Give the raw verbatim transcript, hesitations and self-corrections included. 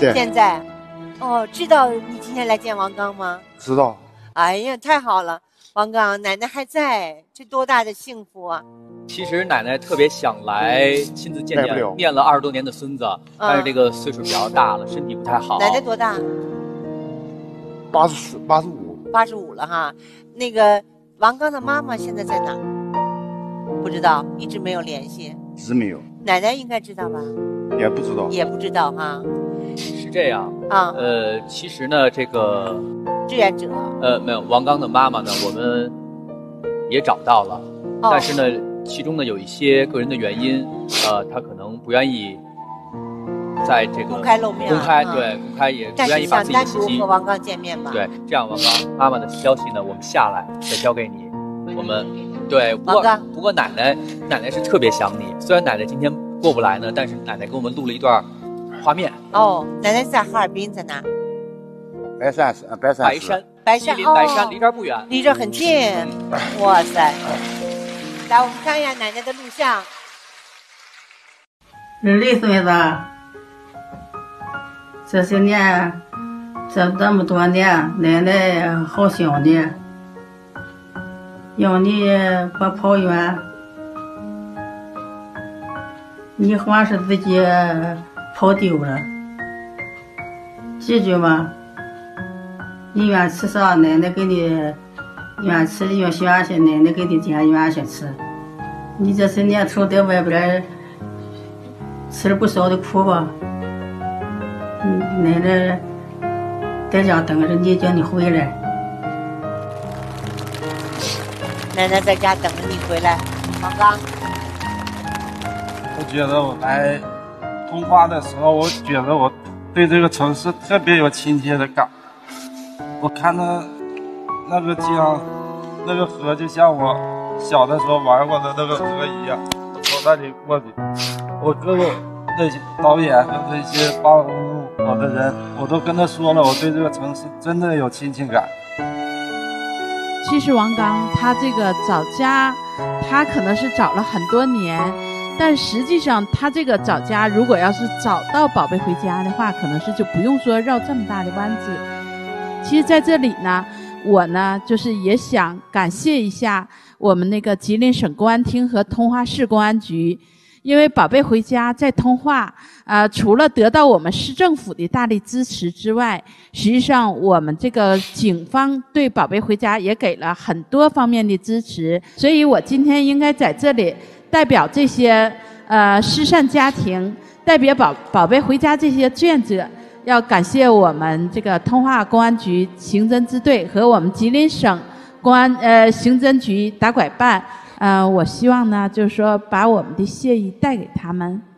对。 现在，哦，知道你今天来见王刚吗？ 知道。 哎呀，太好了，王刚，奶奶还在，这多大的幸福啊！ 其实奶奶特别想来亲自见见念了二十多年的孙子，嗯、但是这个岁数比较大了，身体不太好。 奶奶多大？ 八十四、八十五。 八十五了哈。那个王刚的妈妈现在在哪？不知道，一直没有联系。 一直没有。 奶奶应该知道吧？ 也不知道。 也不知道哈。 是这样啊。 呃，其实呢，这个志愿者。 呃，没有，王刚的妈妈呢，我们也找到了，哦、但是呢。其中呢有一些个人的原因，呃，他可能不愿意在这个公开露面， 公开、嗯、对公开也不愿意把自己的信息和王刚见面吧。 对，这样王刚妈妈的消息呢，我们下来再交给你。我们对，不过不过奶奶奶奶是特别想你，虽然奶奶今天过不来呢，但是奶奶给我们录了一段画面。 哦，奶奶在哈尔滨，在哪？ 白山市，白山白山白山离白山、哦、离这儿不远， 离这很近。哇塞！来，我们看一下奶奶的录像。 二六岁子，这些年，这这么多年，奶奶好想你，要你不跑远。你还是自己跑丢了，记住吗？你愿吃啥，奶奶给你。愿吃愿选些，奶奶给你捡愿些吃。你这些年头在外边吃了不少的苦吧？奶奶在家等着你，叫你回来。 奶奶在家等着你回来，王刚。 我觉得我来通化的时候，我觉得我对这个城市特别有亲切的感。我看到那个江，那个河就像我小的时候玩过的那个河一样，我从那里过去。我跟我那些导演和那些帮我的人，我都跟他说了，我对这个城市真的有亲情感。 其实王刚他这个找家，他可能是找了很多年，但实际上他这个找家，如果要是找到宝贝回家的话，可能是就不用说绕这么大的弯子。其实在这里呢，我呢就是也想感谢一下我们那个吉林省公安厅和通化市公安局，因为宝贝回家在通化，呃，除了得到我们市政府的大力支持之外，实际上我们这个警方对宝贝回家也给了很多方面的支持，所以我今天应该在这里代表这些呃失散家庭，代表宝宝贝回家这些志愿者，要感谢我们这个通化公安局刑侦支队和我们吉林省公安呃刑侦局打拐办。呃，我希望呢，就是说把我们的谢意带给他们。